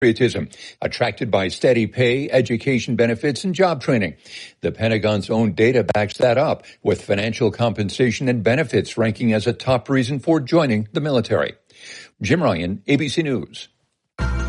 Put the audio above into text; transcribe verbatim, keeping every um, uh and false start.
patriotism, attracted by steady pay, education benefits, and job training. The Pentagon's own data backs that up, with financial compensation and benefits ranking as a top reason for joining the military. Jim Ryan, A B C News.